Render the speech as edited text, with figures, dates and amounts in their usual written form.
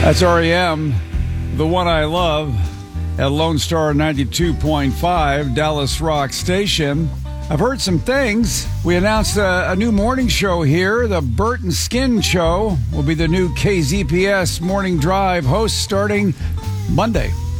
That's REM, the one I love, at Lone Star 92.5, Dallas Rock Station. I've heard some things. We announced a new morning show here. The Bert and Skin Show will be the new KZPS Morning Drive host starting Monday.